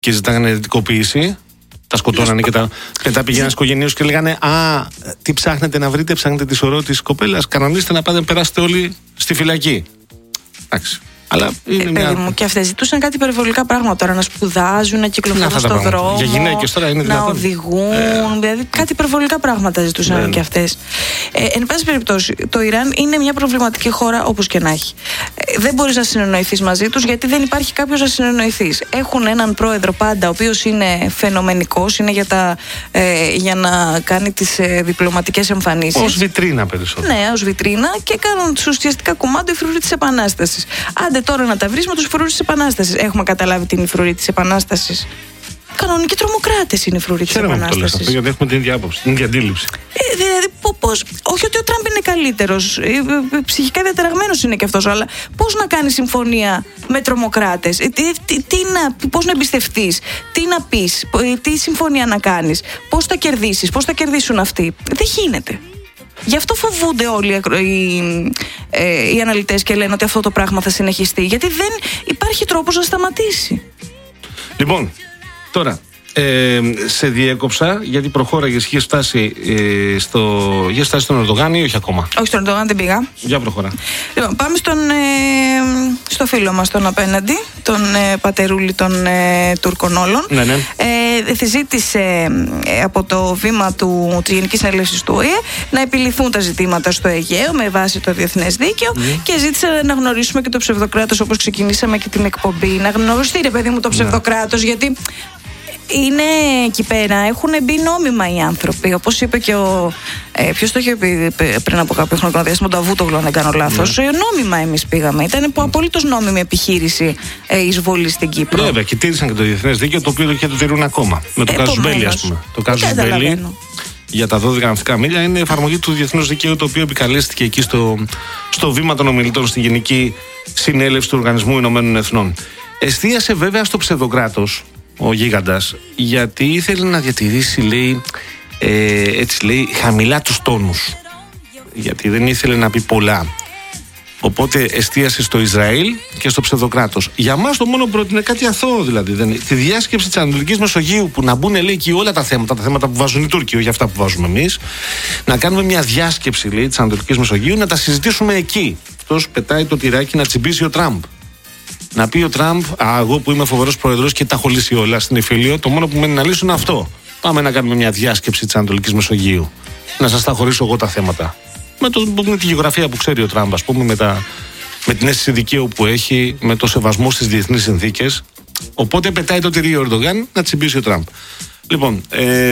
και ζητάγανε δυτικοποίηση. Τα σκοτώνανε και μετά πήγαιναν στις οικογένειες και λέγανε «Α, τι ψάχνετε να βρείτε, ψάχνετε τη σωρό της κοπέλας, κανονίστε να πάτε να περάσετε όλοι στη φυλακή». Εντάξει. Αλλά είναι παιδί μου, και αυτές ζητούσαν κάτι υπερβολικά πράγματα τώρα, να σπουδάζουν, να κυκλοφορούν στον δρόμο, για γυναίκες τώρα είναι να οδηγούν, δηλαδή κάτι υπερβολικά πράγματα ζητούσαν και αυτές. Εν πάση περιπτώσει, το Ιράν είναι μια προβληματική χώρα όπως και να έχει. Δεν μπορείς να συνεννοηθείς μαζί τους, γιατί δεν υπάρχει κάποιος να συνεννοηθείς. Έχουν έναν πρόεδρο πάντα, ο οποίος είναι φαινομενικός, είναι για να κάνει τις διπλωματικές εμφανίσεις. Ως βιτρίνα περισσότερο. Ναι, ως βιτρίνα, και κάνουν ουσιαστικά κουμάντο οι φρουροί της Επανάστασης. Άντε τώρα να τα βρεις με τους φρουρούς της Επανάστασης. Έχουμε καταλάβει την φρουρή της Επανάστασης. Κανονικοί τρομοκράτες είναι οι φρουροί της Επανάστασης. Αυτό, γιατί έχουμε την ίδια άποψη, την ίδια αντίληψη. Δηλαδή, πώς. Όχι ότι ο Τραμπ είναι καλύτερος, ψυχικά διαταραγμένος είναι και αυτός, αλλά πώς να κάνει συμφωνία με τρομοκράτες, πώς να εμπιστευτείς, τι να πεις, τι συμφωνία να κάνεις, πώς θα κερδίσεις, πώς θα κερδίσουν αυτοί. Δεν γίνεται. Γι' αυτό φοβούνται όλοι οι αναλυτές και λένε ότι αυτό το πράγμα θα συνεχιστεί, γιατί δεν υπάρχει τρόπος να σταματήσει. Λοιπόν, τώρα σε διέκοψα γιατί προχώραγες, είχες φτάσει στον Ερντογάν ή όχι ακόμα? Όχι, στον Ερντογάν δεν πήγα. Για προχωρά. Λοιπόν, πάμε στο φίλο μας τον απέναντι, τον πατερούλη των Τούρκων όλων. Ναι. Ζήτησε από το βήμα της Γενικής Συνέλευσης του ΟΗΕ να επιληθούν τα ζητήματα στο Αιγαίο με βάση το διεθνές δίκαιο και ζήτησε να γνωρίσουμε και το ψευδοκράτος, όπως ξεκινήσαμε και την εκπομπή. Να γνωριστεί, ρε παιδί μου, το ψευδοκράτος, γιατί είναι εκεί πέρα, έχουν μπει νόμιμα οι άνθρωποι. Όπως είπε και ποιος το είχε πει πριν από κάποιο χρονικό διάστημα, το Αβούτογλου, αν δεν κάνω λάθος. Νόμιμα εμείς πήγαμε. Ήταν απολύτως νόμιμη επιχείρηση εισβολή στην Κύπρο. Βέβαια, και τήρησαν και το διεθνές δίκαιο, το οποίο και το τηρούν ακόμα. Με το κάζους Μπέλη, ας πούμε. Το κάζους Μπέλη για τα 12 ναυτικά μίλια είναι εφαρμογή του διεθνούς δικαίου, το οποίο επικαλέστηκε εκεί στο βήμα των ομιλητών στη Γενική Συνέλευση του Οργανισμού Ηνωμένων Εθνών. Εστίασε βέβαια στο ψευδοκράτος ο γίγαντας, γιατί ήθελε να διατηρήσει, λέει, χαμηλά τους τόνους, γιατί δεν ήθελε να πει πολλά. Οπότε εστίασε στο Ισραήλ και στο ψευδοκράτος. Για μας το μόνο πρότεινε κάτι αθώο, δηλαδή. Τη διάσκεψη της Ανατολικής Μεσογείου, που να μπουν, λέει, εκεί όλα τα θέματα που βάζουν οι Τούρκοι, όχι αυτά που βάζουμε εμείς. Να κάνουμε μια διάσκεψη, λέει, της Ανατολικής Μεσογείου, να τα συζητήσουμε εκεί. Αυτός πετάει το τυράκι να τσιμπήσει ο Τραμπ. Να πει ο Τραμπ, εγώ που είμαι φοβερός πρόεδρος και τα έχω λύσει όλα στην Ιφίλιο, το μόνο που μένει να λύσω είναι αυτό. Πάμε να κάνουμε μια διάσκεψη της Ανατολικής Μεσογείου. Να σας τα χωρίσω εγώ τα θέματα. Με τη γεωγραφία που ξέρει ο Τραμπ, ας πούμε, με την αίσθηση δικαίου που έχει, με το σεβασμό στις διεθνείς συνθήκες. Οπότε πετάει το τυρί ο Ερντογάν να τσιμπήσει ο Τραμπ. Λοιπόν,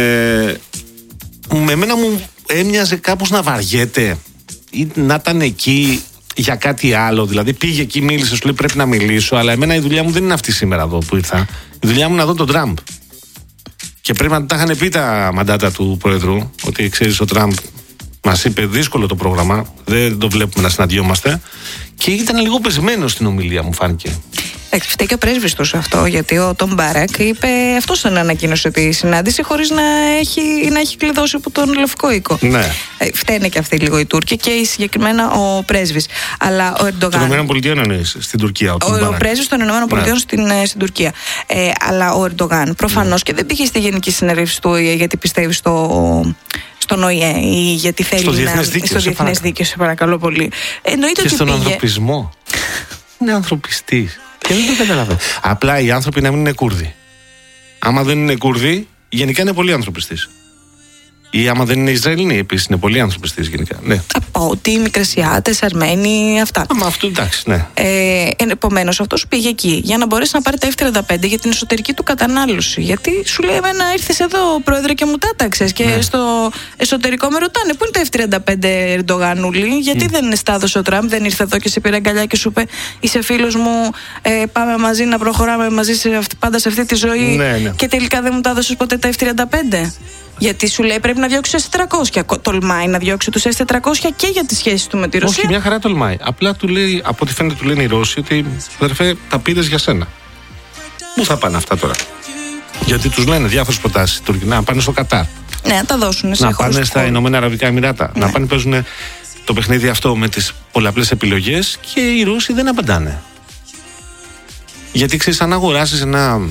με εμένα μου έμοιαζε κάπως να βαριέται ή να ήταν εκεί για κάτι άλλο. Δηλαδή πήγε εκεί, μίλησε, σου λέει πρέπει να μιλήσω, αλλά εμένα η δουλειά μου δεν είναι αυτή σήμερα εδώ που ήρθα. Η δουλειά μου είναι να δω τον Τραμπ. Και πρέπει να τα είχαν πει τα μαντάτα του Πρόεδρου, ότι ξέρεις, ο Τραμπ μας είπε δύσκολο το πρόγραμμα, δεν το βλέπουμε να συναντιόμαστε. Και ήταν λίγο πεσμένο στην ομιλία, μου φάνηκε. Φταίει και ο πρέσβης του αυτό, γιατί ο Τον Μπάρακ είπε, αυτός τον ανακοίνωσε τη συνάντηση χωρίς να έχει κλειδώσει από τον Λευκό Οίκο. Ναι. Φταίνε και αυτοί λίγο οι Τούρκοι και συγκεκριμένα ο πρέσβης. Αλλά ο Ερντογάν. Των ΗΠΑ είναι στην Τουρκία. Ο πρέσβης των ΗΠΑ στην Τουρκία. Αλλά ο Ερντογάν προφανώς και δεν πήγε στη Γενική Συνέλευση του ΟΗΕ γιατί πιστεύει στον ΟΗΕ ή γιατί θέλει στο διεθνές δίκαιο, σε παρακαλώ πολύ. Εννοείται και ότι στον ανθρωπισμό. Είναι ανθρωπιστής. Και δεν το καταλαβαίνω. Απλά οι άνθρωποι να μην είναι Κούρδοι. Άμα δεν είναι Κούρδοι, γενικά είναι πολύ ανθρωπιστής. Ή άμα δεν είναι Ισραηλινοί, επίσης είναι πολύ ανθρωπιστής γενικά. Ναι. Από ότι Μικρασιάτες, Αρμένοι, αυτά. Μα αυτό εντάξει, ναι. Επομένως, αυτός πήγε εκεί για να μπορέσει να πάρει τα F-35 για την εσωτερική του κατανάλωση. Γιατί σου λέει, εμένα ήρθες εδώ, πρόεδρε, και μου τάταξες. Και στο εσωτερικό με ρωτάνε, πού είναι τα F-35, Ερντογανούλη, γιατί δεν στάδωσε ο Τραμπ, δεν ήρθε εδώ και σε πήρε αγκαλιά και σου είπε, είσαι φίλος μου, πάμε μαζί να προχωράμε μαζί πάντα σε αυτή τη ζωή. Ναι. Και τελικά δεν μου τα έδωσες ποτέ τα F-35. Γιατί σου λέει πρέπει να διώξει τους S-400. Τολμάει να διώξει τους S-400 και για τις σχέσεις του με τη Ρωσία. Όχι, μια χαρά τολμάει. Απλά του λέει, από ό,τι φαίνεται, του λένε οι Ρώσοι ότι αδερφέ, τα πήρες για σένα. Πού θα πάνε αυτά τώρα? Γιατί τους λένε διάφορες προτάσεις. Να πάνε στο Κατάρ. Ναι, να τα δώσουν σε να πάνε στα Ηνωμένα Αραβικά Εμιράτα. Ναι. Να πάνε παίζουν το παιχνίδι αυτό με τις πολλαπλές επιλογές και οι Ρώσοι δεν απαντάνε. Γιατί ξέρεις, αν αγοράσεις ένα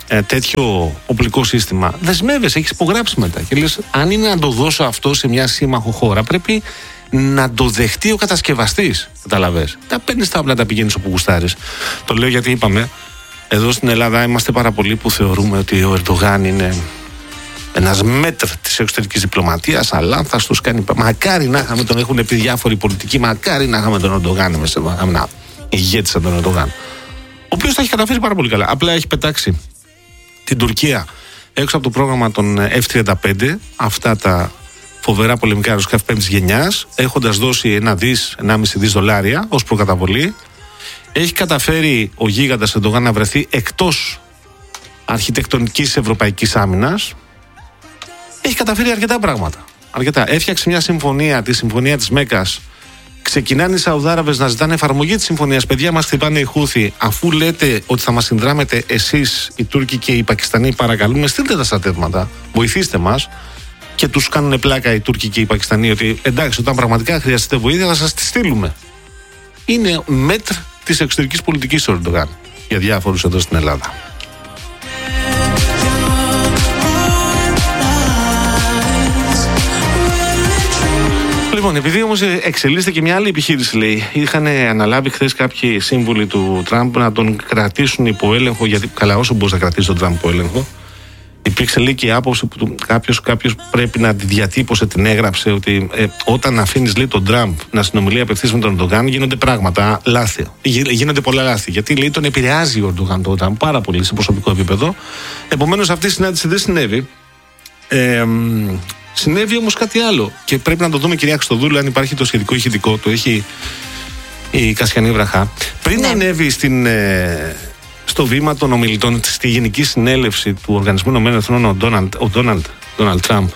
τέτοιο οπλικό σύστημα, δεσμεύεσαι, έχεις υπογράψει μετά. Και λες, αν είναι να το δώσω αυτό σε μια σύμμαχο χώρα, πρέπει να το δεχτεί ο κατασκευαστής. Καταλαβες. Τα παίρνεις τα όπλα, τα πηγαίνεις όπου γουστάρεις. Το λέω γιατί είπαμε, εδώ στην Ελλάδα είμαστε πάρα πολλοί που θεωρούμε ότι ο Ερντογάν είναι ένας μέτρ της εξωτερικής διπλωματίας, αλλά θα τους κάνει. Μακάρι να είχαμε τον, έχουν πει διάφοροι πολιτικοί, μακάρι να είχαμε τον Ερντογάν μέσα, ένα ηγέτη σαν τον Ερντογάν. Ο οποίος τα έχει καταφέρει πάρα πολύ καλά. Απλά έχει πετάξει την Τουρκία έξω από το πρόγραμμα των F-35, αυτά τα φοβερά πολεμικά αεροσκάφη πέμπτης γενιάς, έχοντας δώσει $1,5 δις ως προκαταβολή. Έχει καταφέρει ο γίγαντας Ερντογάν να βρεθεί εκτός αρχιτεκτονικής ευρωπαϊκής άμυνας. Έχει καταφέρει αρκετά πράγματα. Αρκετά. Έφτιαξε μια συμφωνία, τη συμφωνία της Μέκας. Ξεκινάνε οι Σαουδάραβες να ζητάνε εφαρμογή της συμφωνίας. Παιδιά, μας χτυπάνε οι Χούθοι. Αφού λέτε ότι θα μας συνδράμετε εσείς, οι Τούρκοι και οι Πακιστανοί, παρακαλούμε, στείλτε τα στρατεύματα. Βοηθήστε μας. Και τους κάνουν πλάκα οι Τούρκοι και οι Πακιστανοί ότι εντάξει, όταν πραγματικά χρειαστείτε βοήθεια θα σας τη στείλουμε. Είναι μέτρ της εξωτερικής πολιτικής ο Ερντογάν για διάφορους εδώ στην Ελλάδα. Λοιπόν, επειδή όμως εξελίσσεται και μια άλλη επιχείρηση, λέει, είχαν αναλάβει χθες κάποιοι σύμβουλοι του Τραμπ να τον κρατήσουν υπό έλεγχο, γιατί καλά, όσο μπορεί να κρατήσει τον Τραμπ υπό έλεγχο. Υπήρξε λέει και η άποψη που κάποιος πρέπει να τη διατύπωσε, την έγραψε, ότι όταν αφήνεις λέει τον Τραμπ να συνομιλεί απευθείας με τον Ερντογάν, γίνονται πράγματα, λάθη. Γίνονται πολλά λάθη. Γιατί λέει τον επηρεάζει ο Ερντογάν τον Τραμπ πάρα πολύ σε προσωπικό επίπεδο. Επομένως αυτή η συνάντηση δεν συνέβη. Συνέβη όμως κάτι άλλο. Και πρέπει να το δούμε, κυρία Χριστοδούλου, αν υπάρχει το σχετικό ηχητικό. Το έχει η Κασιανή Βραχά. Πριν ανέβει στο βήμα των ομιλητών στη Γενική Συνέλευση του Οργανισμού Ηνωμένων Εθνών ο Ντόναλντ Τραμπ,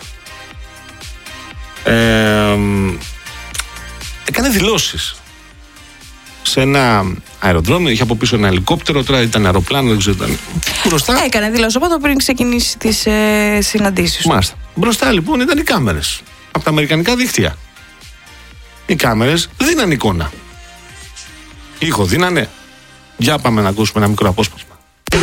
έκανε δηλώσεις σε ένα αεροδρόμιο, είχε από πίσω ένα ελικόπτερο, τώρα ήταν αεροπλάνο, δεν ξέρω, ήταν μπροστά. Έκανε δηλώσεις από το πριν ξεκινήσει τις συναντήσεις. Μάλιστα. Μπροστά λοιπόν ήταν οι κάμερες από τα αμερικανικά δίκτυα. Οι κάμερες δίνανε εικόνα. Ήχο δίνανε. Για πάμε να ακούσουμε ένα μικρό απόσπασμα.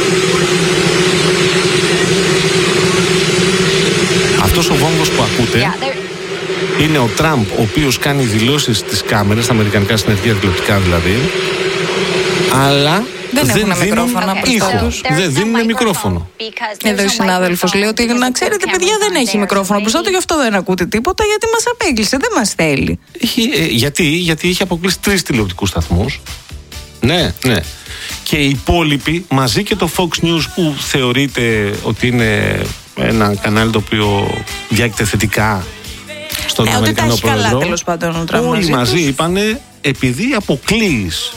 Αυτός ο βόμβος που ακούτε είναι ο Τραμπ, ο οποίος κάνει δηλώσεις στις κάμερες, στα αμερικανικά συνεργεία τηλεοπτικά δηλαδή, αλλά δεν δίνουν μικρόφωνο ήχο. Δεν δίνουν μικρόφωνο. Εδώ ο συνάδελφος λέει ότι να ξέρετε, παιδιά, δεν έχει μικρόφωνο μπροστά του, γι' αυτό δεν ακούτε τίποτα, γιατί μας απέκλεισε, δεν μας θέλει. Γιατί είχε αποκλείσει 3 τηλεοπτικούς σταθμούς. Ναι. Και οι υπόλοιποι, μαζί και το Fox News που θεωρείται ότι είναι ένα κανάλι το οποίο διάγεται θετικά στον Αμερικανό πρόεδρο, όλοι μαζί είπανε, επειδή αποκλείεις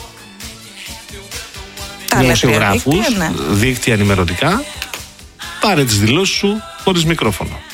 δημοσιογράφους, δίκτυα ενημερωτικά, πάρε τις δηλώσεις σου χωρίς μικρόφωνο.